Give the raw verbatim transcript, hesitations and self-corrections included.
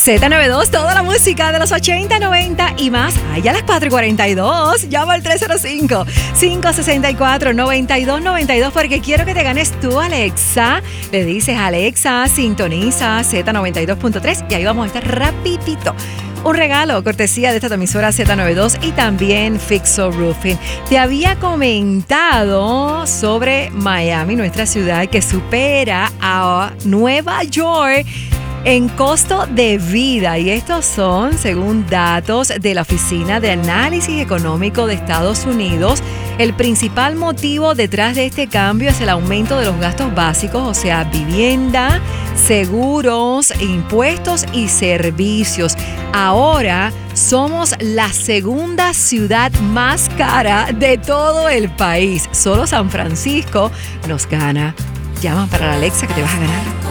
Z noventa y dos, toda la música de los ochenta, noventa y más. Ay, a las cuatro y cuarenta y dos. Llama al tres cero cinco, cinco seis cuatro, nueve dos nueve dos porque quiero que te ganes tú, Alexa. Le dices, Alexa, sintoniza Z noventa y dos punto tres y ahí vamos a estar rapidito. Un regalo, cortesía de esta emisora Z noventa y dos y también Fixo Roofing. Te había comentado sobre Miami, nuestra ciudad que supera a Nueva York en costo de vida, y estos son, según datos de la Oficina de Análisis Económico de Estados Unidos, el principal motivo detrás de este cambio es el aumento de los gastos básicos, o sea, vivienda, seguros, impuestos y servicios. Ahora somos la segunda ciudad más cara de todo el país. Solo San Francisco nos gana. Llama para la Alexa que te vas a ganar